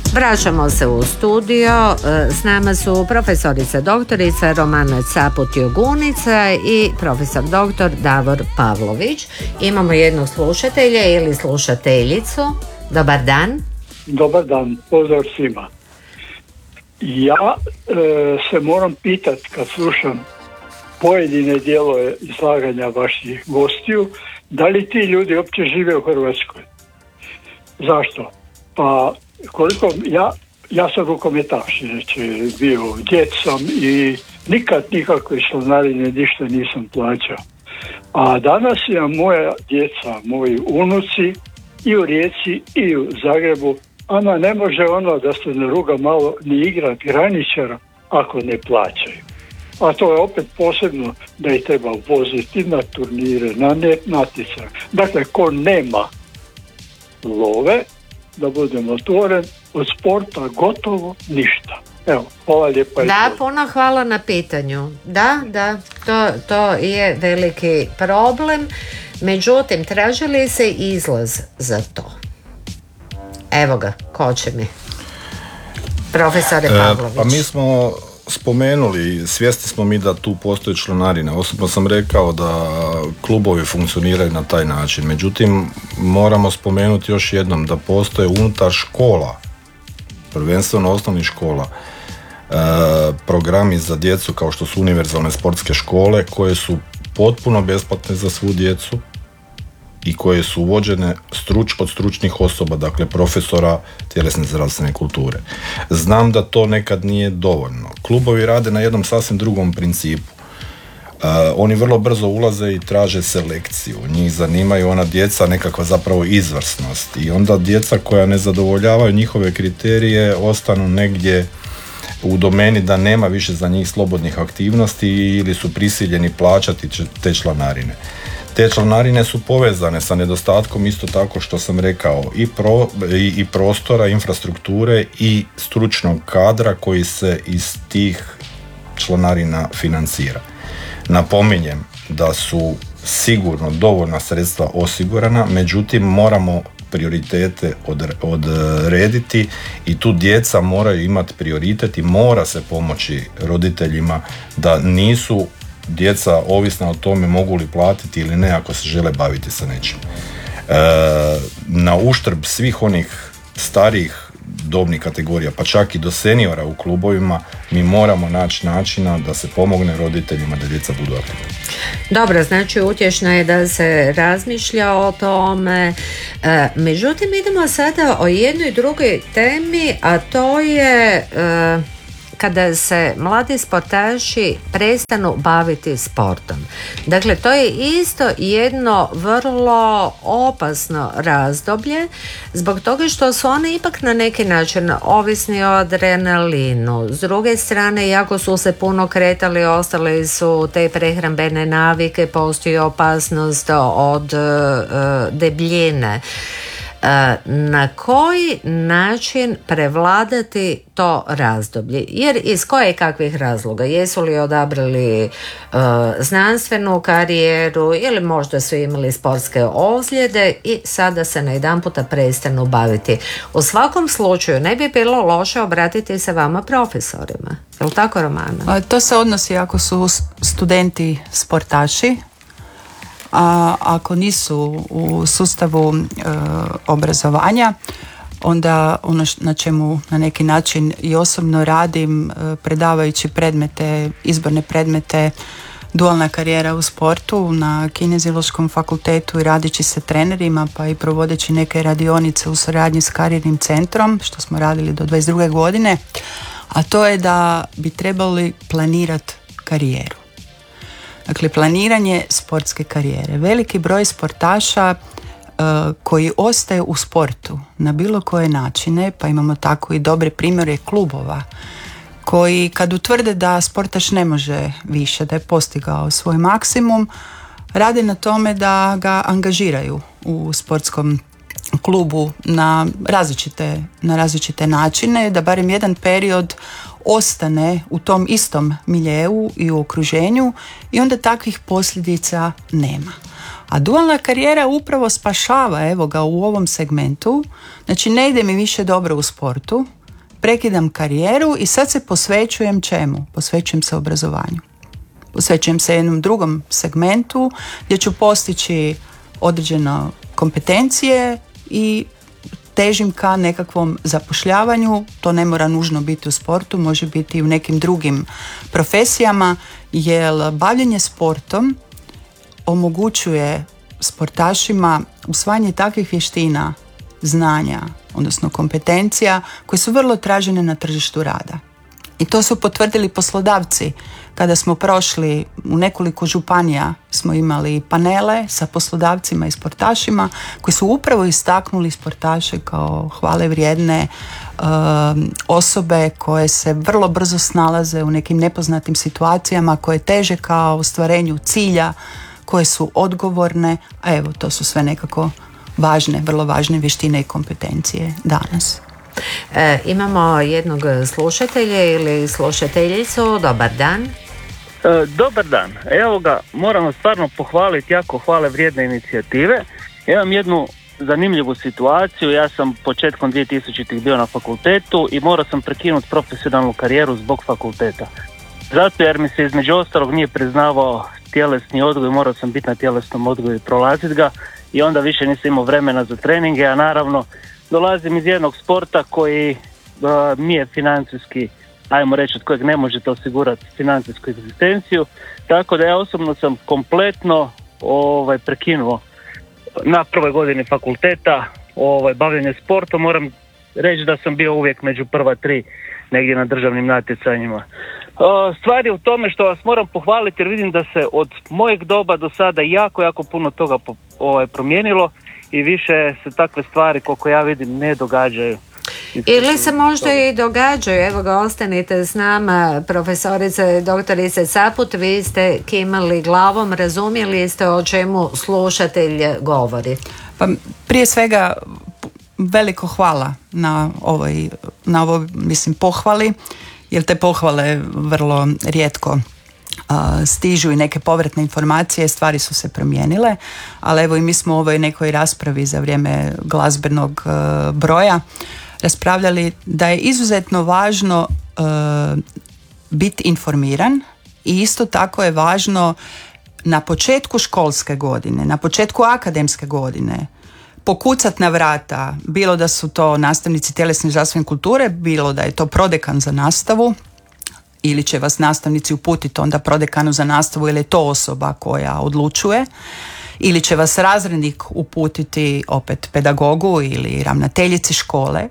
Vraćamo se u studio, s nama su profesorica doktorica Romana Caput-Jogunica i profesor doktor Davor Pavlović. Imamo jednog slušatelja ili slušateljicu. Dobar dan. Dobar dan, pozdrav svima. Ja se moram pitati kad slušam pojedine dijelove izlaganja vaših gostiju, da li ti ljudi uopće žive u Hrvatskoj? Zašto? Pa koliko ja sam rukometaš, znači bio djecom i nikad nikakve članarine ništa nisam plaćao. A danas ja moja djeca, moji unuci i u Rijeci i u Zagrebu, ama ne može ono da se ne ruga malo ni igra graničara ako ne plaćaju. A to je opet posebno da ih treba voziti na turnire, na natjecanje. Dakle, ko nema love, da budem otvoren, od sporta gotovo ništa. Evo, hvala lijepa. Da, puno hvala na pitanju. Da, to je veliki problem. Međutim, traži li se izlaz za to? Evo ga, ko će mi? Profesore Pavlović. Pa mi smo spomenuli, svjesni smo mi da tu postoje članarine. Osobno sam rekao da klubovi funkcioniraju na taj način. Međutim, moramo spomenuti još jednom da postoje unutar škola, prvenstveno osnovnih škola, programi za djecu kao što su univerzalne sportske škole koje su potpuno besplatne za svu djecu i koje su vođene od stručnih osoba, dakle profesora tjelesne zdravstvene kulture. Znam da to nekad nije dovoljno. Klubovi rade na jednom sasvim drugom principu. Oni vrlo brzo ulaze i traže selekciju. Njih zanimaju ona djeca, nekakva zapravo izvrsnost. I onda djeca koja ne zadovoljavaju njihove kriterije ostanu negdje u domeni da nema više za njih slobodnih aktivnosti ili su prisiljeni plaćati te članarine. Te članarine su povezane sa nedostatkom isto tako što sam rekao i prostora, infrastrukture i stručnog kadra koji se iz tih članarina financira. Napominjem da su sigurno dovoljna sredstva osigurana, međutim moramo prioritete odrediti i tu djeca moraju imati prioritet i mora se pomoći roditeljima da nisu djeca ovisna o tome mogu li platiti ili ne ako se žele baviti sa nečim. Na uštrb svih onih starijih dobnih kategorija, pa čak i do seniora u klubovima, mi moramo naći načina da se pomogne roditeljima da djeca budu aktivni. Dobro, znači utješno je da se razmišlja o tome. Međutim, idemo sada o jednoj drugoj temi, a to je kada se mladi sportaši prestanu baviti sportom. Dakle, to je isto jedno vrlo opasno razdoblje zbog toga što su oni ipak na neki način ovisni o adrenalinu. S druge strane, jako su se puno kretali, ostale su te prehrambene navike, postoji opasnost od debljine. Na koji način prevladati to razdoblje? Jer iz koje kakvih razloga? Jesu li odabrali znanstvenu karijeru ili možda su imali sportske ozljede i sada se najedanputa prestanu baviti? U svakom slučaju ne bi bilo loše obratiti se vama profesorima. Je li tako, Romana? To se odnosi ako su studenti sportaši, a ako nisu u sustavu obrazovanja, onda ono na čemu na neki način i osobno radim, predavajući predmete, izborne predmete, dualna karijera u sportu na Kineziološkom fakultetu i radići sa trenerima, pa i provodeći neke radionice u suradnji s karijernim centrom, što smo radili do 22. godine, a to je da bi trebali planirati karijeru. Dakle, planiranje sportske karijere. Veliki broj sportaša koji ostaje u sportu na bilo koje načine, pa imamo tako i dobre primjere klubova, koji kad utvrde da sportaš ne može više, da je postigao svoj maksimum, rade na tome da ga angažiraju u sportskom klubu na različite načine, da barem jedan period ostane u tom istom miljeu i u okruženju i onda takvih posljedica nema. A dualna karijera upravo spašava, evo ga, u ovom segmentu. Znači, ne ide mi više dobro u sportu, prekidam karijeru i sad se posvećujem čemu? Posvećujem se obrazovanju. Posvećujem se jednom drugom segmentu gdje ću postići određene kompetencije i težim ka nekakvom zapošljavanju. To ne mora nužno biti u sportu, može biti i u nekim drugim profesijama, jer bavljenje sportom omogućuje sportašima usvajanje takvih vještina, znanja, odnosno kompetencija koje su vrlo tražene na tržištu rada. I to su potvrdili poslodavci. Kada smo prošli u nekoliko županija, smo imali panele sa poslodavcima i sportašima koji su upravo istaknuli sportaše kao hvale vrijedne osobe koje se vrlo brzo snalaze u nekim nepoznatim situacijama, koje teže kao ostvarenju cilja, koje su odgovorne, a evo to su sve nekako važne, vrlo važne vještine i kompetencije danas. Imamo jednog slušatelja ili slušateljicu. Dobar dan. Dobar dan. Evo ga, moramo stvarno pohvaliti jako hvale vrijedne inicijative. Imam jednu zanimljivu situaciju. Ja sam početkom 2000-ih bio na fakultetu i morao sam prekinuti profesionalnu karijeru zbog fakulteta. Zato jer mi se između ostalog nije priznavao tjelesni odgoj, morao sam biti na tjelesnom odgoju i prolaziti ga i onda više nisam imao vremena za treninge, a naravno dolazim iz jednog sporta koji nije financijski, ajmo reći, od kojeg ne možete osigurati financijsku egzistenciju, tako da ja osobno sam kompletno prekinuo na prvoj godini fakulteta bavljenje sportom. Moram reći da sam bio uvijek među prva 3 negdje na državnim natjecanjima. Stvar je u tome što vas moram pohvaliti jer vidim da se od mojeg doba do sada jako puno toga promijenilo i više se takve stvari koliko ja vidim ne događaju. Ili se možda i događaju. Evo ga, ostanite s nama, profesorice, doktorice Saput, vi ste kimali glavom, razumjeli ste o čemu slušatelj govori. Pa prije svega veliko hvala na ovoj pohvali, jer te pohvale vrlo rijetko stižu i neke povratne informacije, stvari su se promijenile, ali evo i mi smo u ovoj nekoj raspravi za vrijeme glazbenog broja raspravljali da je izuzetno važno biti informiran i isto tako je važno na početku školske godine, na početku akademske godine pokucat na vrata, bilo da su to nastavnici tjelesne i zdravstvene kulture, bilo da je to prodekan za nastavu ili će vas nastavnici uputiti onda prodekanu za nastavu ili je to osoba koja odlučuje, ili će vas razrednik uputiti opet pedagogu ili ravnateljici škole,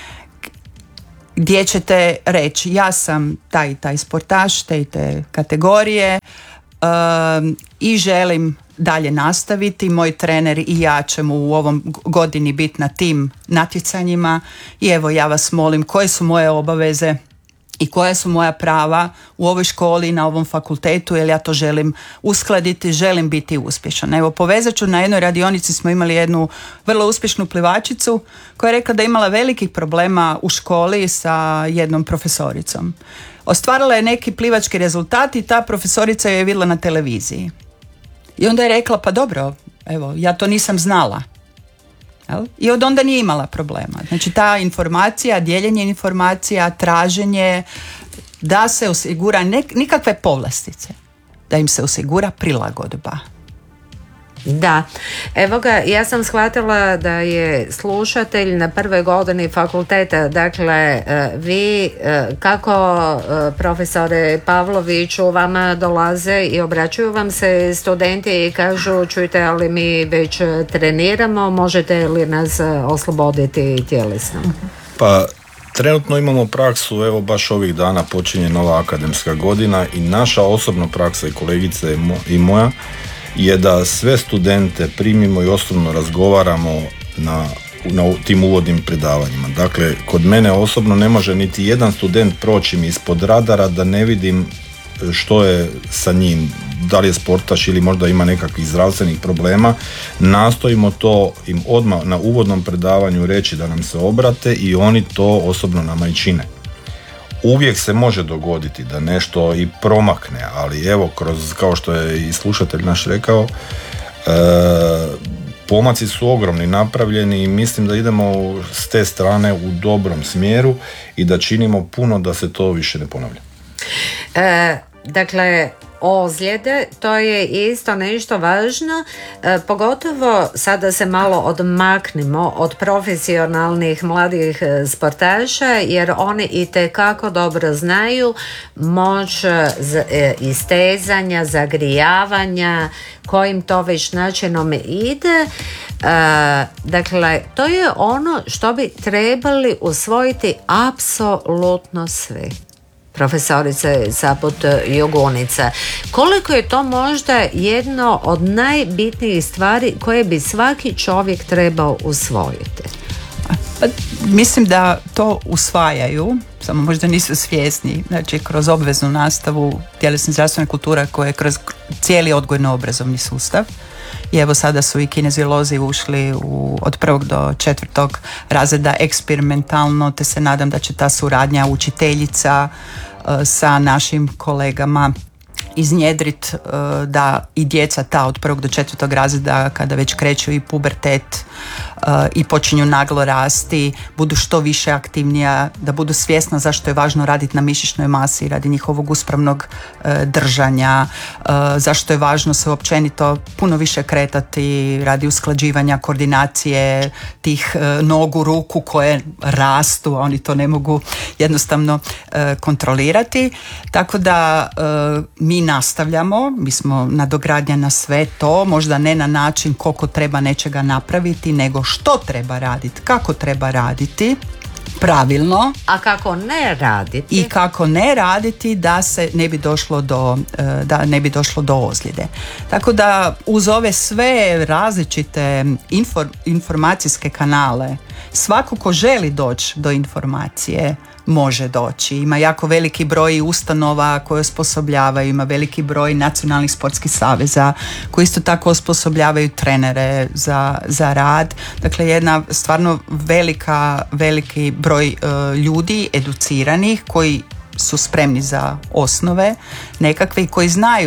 gdje ćete reći ja sam taj sportaš, te kategorije i želim dalje nastaviti, moj trener i ja ćemo u ovom godini biti na tim natjecanjima i evo ja vas molim koje su moje obaveze i koja su moja prava u ovoj školi i na ovom fakultetu, jer ja to želim uskladiti, želim biti uspješan. Evo, povezat ću, na jednoj radionici smo imali jednu vrlo uspješnu plivačicu koja je rekla da je imala velikih problema u školi sa jednom profesoricom. Ostvarila je neki plivački rezultat i ta profesorica je vidjela na televiziji. I onda je rekla, pa dobro, evo, ja to nisam znala. I od onda nije imala problema. Znači ta informacija, dijeljenje informacija, traženje da se osigura nikakve povlastice, da im se osigura prilagodba. Da, evo ga, ja sam shvatila da je slušatelj na prvoj godini fakulteta. Dakle, vi kako profesore Pavloviću vama dolaze i obraćaju vam se studenti i kažu čujte, ali mi već treniramo, možete li nas osloboditi tjelesno? Pa trenutno imamo praksu, evo baš ovih dana počinje nova akademska godina i naša osobna praksa i kolegice i moja je da sve studente primimo i osobno razgovaramo na tim uvodnim predavanjima. Dakle, kod mene osobno ne može niti jedan student proći mi ispod radara da ne vidim što je sa njim, da li je sportaš ili možda ima nekakvih zdravstvenih problema. Nastojimo to im odmah na uvodnom predavanju reći da nam se obrate i oni to osobno nama i čine. Uvijek se može dogoditi da nešto i promakne, ali evo, kao što je i slušatelj naš rekao, pomaci su ogromni napravljeni i mislim da idemo s te strane u dobrom smjeru i da činimo puno da se to više ne ponavlja. Dakle, ozljede, to je isto nešto važno, pogotovo sada se malo odmaknimo od profesionalnih mladih sportaša, jer oni itekako dobro znaju moć istezanja, zagrijavanja, kojim to već načinom ide. Dakle, to je ono što bi trebali usvojiti apsolutno svi. Profesorice Saput-Jugunica, koliko je to možda jedno od najbitnijih stvari koje bi svaki čovjek trebao usvojiti? Mislim da to usvajaju, samo možda nisu svjesni, znači kroz obveznu nastavu tjelesne zdravstvene kulture koje je kroz cijeli odgojno-obrazovni sustav. I evo sada su i kineziolozi ušli od 1. do 4. razreda eksperimentalno, te se nadam da će ta suradnja učiteljica sa našim kolegama iznjedrit da i djeca ta od 1. do 4. razreda kada već kreću i pubertet i počinju naglo rasti, budu što više aktivnija, da budu svjesna zašto je važno raditi na mišićnoj masi radi njihovog uspravnog držanja, zašto je važno se općenito puno više kretati radi usklađivanja, koordinacije tih nogu, ruku koje rastu, a oni to ne mogu jednostavno kontrolirati. Tako da mi nastavljamo, mi smo nadogradnja na sve to, možda ne na način koliko treba nečega napraviti, nego što treba raditi, kako treba raditi pravilno, a kako ne raditi i kako ne raditi da se ne bi došlo do ozljede. Tako da uz ove sve različite informacijske kanale, svako ko želi doći do informacije može doći. Ima jako veliki broj ustanova koje osposobljavaju, ima veliki broj nacionalnih sportskih saveza koji isto tako osposobljavaju trenere za rad. Dakle, jedna stvarno veliki broj ljudi educiranih koji su spremni za osnove nekakve i koji znaju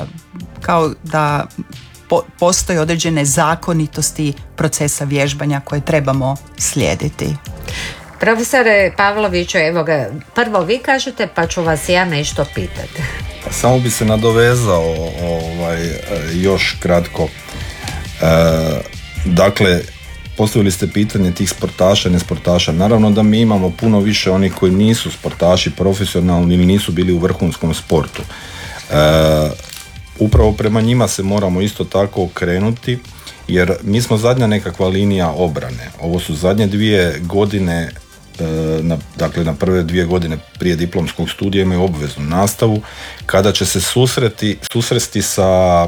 da postoje određene zakonitosti procesa vježbanja koje trebamo slijediti. Profesore Pavloviću, evo ga, prvo vi kažete pa ću vas ja nešto pitati. Samo bi se nadovezao još kratko. Dakle, postavili ste pitanje tih sportaša, ne sportaša. Naravno da mi imamo puno više onih koji nisu sportaši profesionalni ili nisu bili u vrhunskom sportu. Upravo prema njima se moramo isto tako okrenuti, jer mi smo zadnja nekakva linija obrane. Ovo su zadnje 2 godine, dakle na prve 2 godine prije diplomskog studija imaju obveznu nastavu, kada će se susresti sa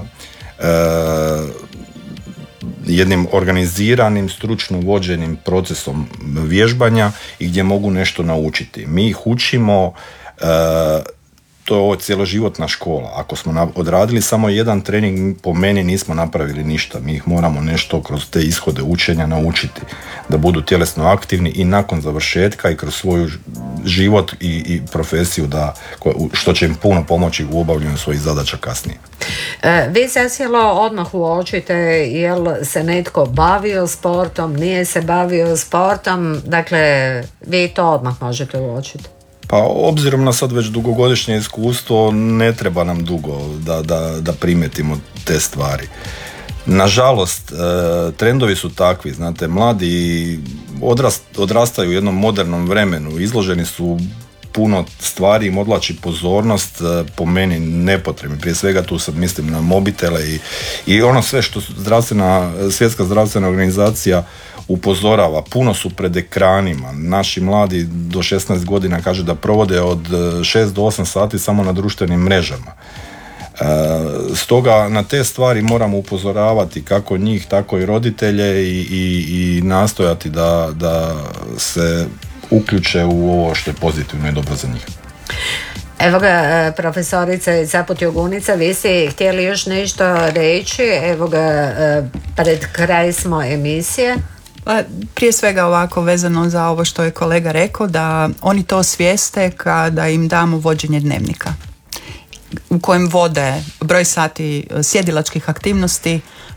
jednim organiziranim, stručno vođenim procesom vježbanja i gdje mogu nešto naučiti. Mi ih učimo, to je ovo cjeloživotna škola. Ako smo odradili samo jedan trening, po meni nismo napravili ništa. Mi ih moramo nešto kroz te ishode učenja naučiti. Da budu tjelesno aktivni i nakon završetka i kroz svoj život i profesiju, što će im puno pomoći u obavljanju svojih zadaća kasnije. Vi zasjelo odmah uočite jel se netko bavio sportom, nije se bavio sportom, dakle vi to odmah možete uočiti. Pa obzirom na sad već dugogodišnje iskustvo ne treba nam dugo da primetimo te stvari. Nažalost, trendovi su takvi, znate, mladi odrastaju u jednom modernom vremenu, izloženi su puno stvari, im odlači pozornost, po meni nepotrebni. Prije svega tu sad mislim na mobitele i ono sve što Svjetska zdravstvena organizacija upozorava. Puno su pred ekranima. Naši mladi do 16 godina kaže da provode od 6 do 8 sati samo na društvenim mrežama. Stoga na te stvari moramo upozoravati kako njih, tako i roditelje i nastojati da se uključe u ovo što je pozitivno i dobro za njih. Evo ga, profesorica Saput-Jugunica, vi ste htjeli još nešto reći, evo ga, pred kraj smo emisije. Prije svega ovako vezano za ovo što je kolega rekao, da oni to osvijeste kada im damo vođenje dnevnika u kojem vode broj sati sjedilačkih aktivnosti,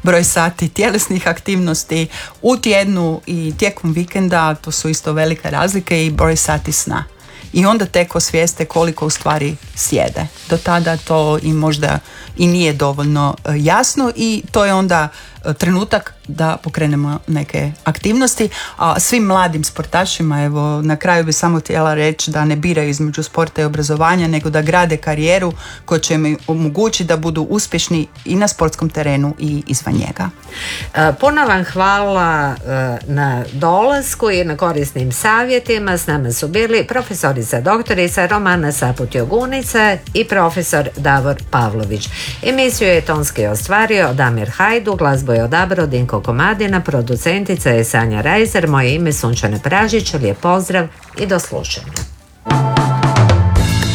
broj sati tjelesnih aktivnosti u tjednu i tijekom vikenda, to su isto velike razlike, i broj sati sna. I onda tek osvijeste koliko u stvari sjede. Do tada to i možda i nije dovoljno jasno i to je onda trenutak da pokrenemo neke aktivnosti. A svim mladim sportašima, evo, na kraju bi samo htjela reći da ne biraju između sporta i obrazovanja, nego da grade karijeru koja će im omogućiti da budu uspješni i na sportskom terenu i izvan njega. Puno vam hvala na dolasku i na korisnim savjetima. S nama su bili profesorica doktorica Romana Saput-Jogunica i profesor Davor Pavlović. Emisiju je tonski ostvario Damir Hajdu, glazbu je odabrao Dinko Komadina, producentica je Sanja Rajzer, moje ime Sunčana Pražić, lijep pozdrav i do slušanja.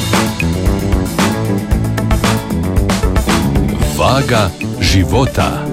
Vaga života.